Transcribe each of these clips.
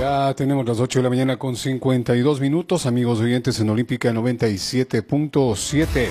Ya tenemos las 8 de la mañana con 52 minutos, amigos oyentes en Olímpica 97.7.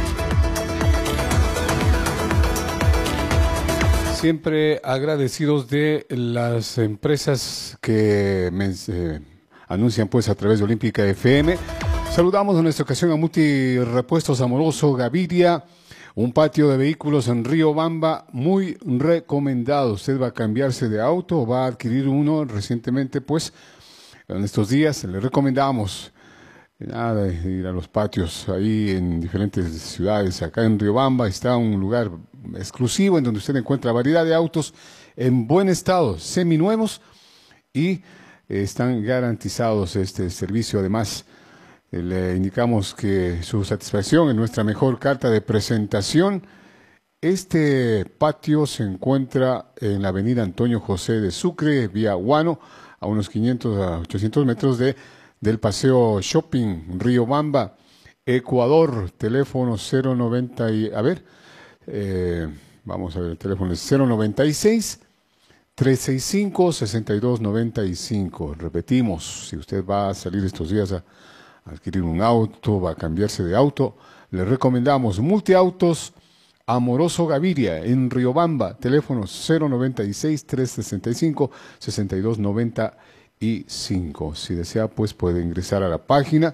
Siempre agradecidos de las empresas que anuncian pues a través de Olímpica FM. Saludamos en esta ocasión a Multirepuestos Amoroso Gaviria, un patio de vehículos en Riobamba muy recomendado. Usted va a cambiarse de auto o va a adquirir uno recientemente, pues en estos días le recomendamos nada de ir a los patios ahí en diferentes ciudades. Acá en Riobamba está un lugar exclusivo en donde usted encuentra variedad de autos en buen estado, seminuevos, y están garantizados este servicio. Además, le indicamos que su satisfacción es nuestra mejor carta de presentación. Este patio se encuentra en la avenida Antonio José de Sucre, vía Guano, a unos 500 a 800 metros del Paseo Shopping, Riobamba, Ecuador. Teléfono 090 vamos a ver, el teléfono es 096 365 6295. Repetimos, si usted va a salir estos días a adquirir un auto, va a cambiarse de auto, le recomendamos Multiautos Amoroso Gaviria en Riobamba, teléfono 096-365-6295. Si desea, pues puede ingresar a la página